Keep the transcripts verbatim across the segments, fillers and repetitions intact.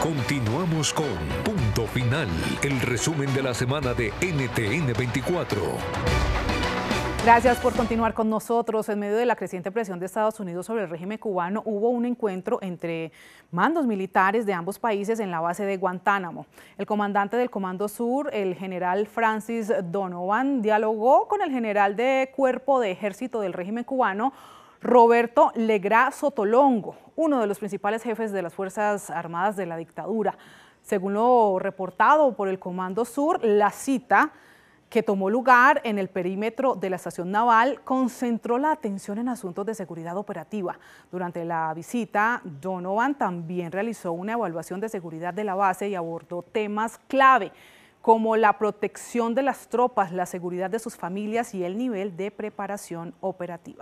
Continuamos con Punto Final, el resumen de la semana de N T N veinticuatro. Gracias por continuar con nosotros. En medio de la creciente presión de Estados Unidos sobre el régimen cubano, hubo un encuentro entre mandos militares de ambos países en la base de Guantánamo. El comandante del Comando Sur, el general Francis Donovan, dialogó con el general de Cuerpo de Ejército del régimen cubano, Roberto Legrá Sotolongo, uno de los principales jefes de las Fuerzas Armadas de la dictadura. Según lo reportado por el Comando Sur, la cita, que tomó lugar en el perímetro de la estación naval, concentró la atención en asuntos de seguridad operativa. Durante la visita, Donovan también realizó una evaluación de seguridad de la base y abordó temas clave como la protección de las tropas, la seguridad de sus familias y el nivel de preparación operativa.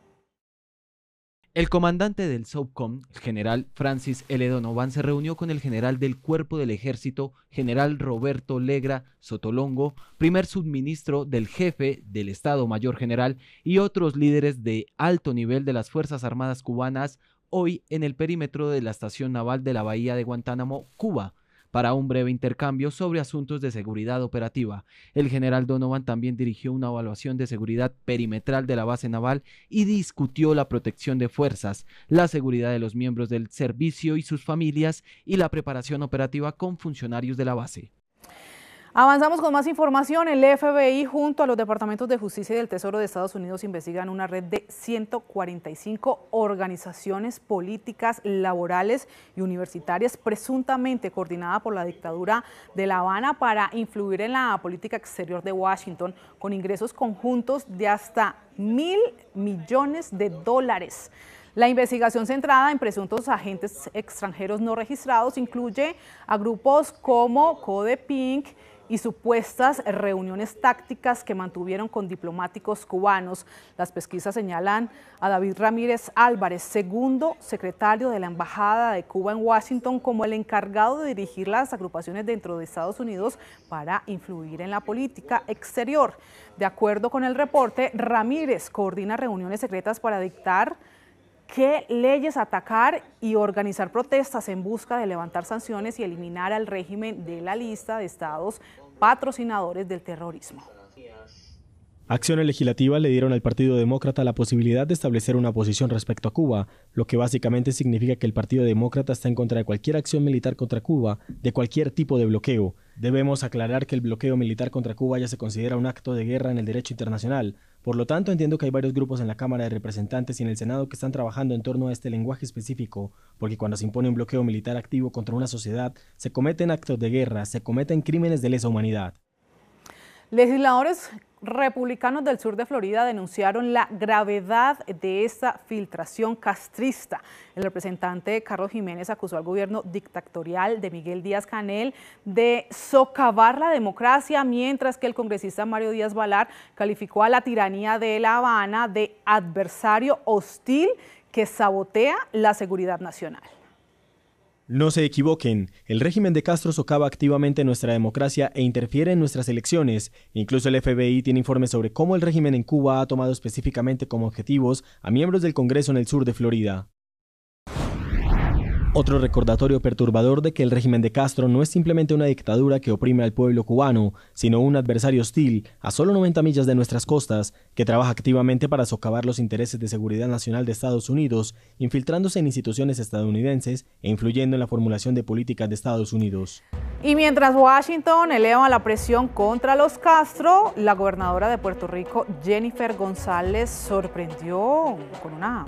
El comandante del SOCOM, el general Francis L. Donovan, se reunió con el general del Cuerpo del Ejército, general Roberto Legrá Sotolongo, primer subministro del jefe del Estado Mayor General y otros líderes de alto nivel de las Fuerzas Armadas cubanas, hoy en el perímetro de la estación naval de la Bahía de Guantánamo, Cuba, para un breve intercambio sobre asuntos de seguridad operativa. El general Donovan también dirigió una evaluación de seguridad perimetral de la base naval y discutió la protección de fuerzas, la seguridad de los miembros del servicio y sus familias y la preparación operativa con funcionarios de la base. Avanzamos con más información. El F B I junto a los departamentos de justicia y del Tesoro de Estados Unidos investigan una red de ciento cuarenta y cinco organizaciones políticas, laborales y universitarias presuntamente coordinada por la dictadura de La Habana para influir en la política exterior de Washington con ingresos conjuntos de hasta mil millones de dólares. La investigación centrada en presuntos agentes extranjeros no registrados incluye a grupos como Codepink y supuestas reuniones tácticas que mantuvieron con diplomáticos cubanos. Las pesquisas señalan a David Ramírez Álvarez, segundo secretario de la Embajada de Cuba en Washington, como el encargado de dirigir las agrupaciones dentro de Estados Unidos para influir en la política exterior. De acuerdo con el reporte, Ramírez coordina reuniones secretas para dictar qué leyes atacar y organizar protestas en busca de levantar sanciones y eliminar al régimen de la lista de estados patrocinadores del terrorismo. Acciones legislativas le dieron al Partido Demócrata la posibilidad de establecer una posición respecto a Cuba, lo que básicamente significa que el Partido Demócrata está en contra de cualquier acción militar contra Cuba, de cualquier tipo de bloqueo. Debemos aclarar que el bloqueo militar contra Cuba ya se considera un acto de guerra en el derecho internacional. Por lo tanto, entiendo que hay varios grupos en la Cámara de Representantes y en el Senado que están trabajando en torno a este lenguaje específico, porque cuando se impone un bloqueo militar activo contra una sociedad, se cometen actos de guerra, se cometen crímenes de lesa humanidad. Legisladores republicanos del sur de Florida denunciaron la gravedad de esta filtración castrista. El representante Carlos Jiménez acusó al gobierno dictatorial de Miguel Díaz-Canel de socavar la democracia, mientras que el congresista Mario Díaz-Balart calificó a la tiranía de La Habana de adversario hostil que sabotea la seguridad nacional. No se equivoquen, el régimen de Castro socava activamente nuestra democracia e interfiere en nuestras elecciones. Incluso el F B I tiene informes sobre cómo el régimen en Cuba ha tomado específicamente como objetivos a miembros del Congreso en el sur de Florida. Otro recordatorio perturbador de que el régimen de Castro no es simplemente una dictadura que oprime al pueblo cubano, sino un adversario hostil a solo noventa millas de nuestras costas, que trabaja activamente para socavar los intereses de seguridad nacional de Estados Unidos, infiltrándose en instituciones estadounidenses e influyendo en la formulación de políticas de Estados Unidos. Y mientras Washington eleva la presión contra los Castro, la gobernadora de Puerto Rico, Jennifer González, sorprendió con una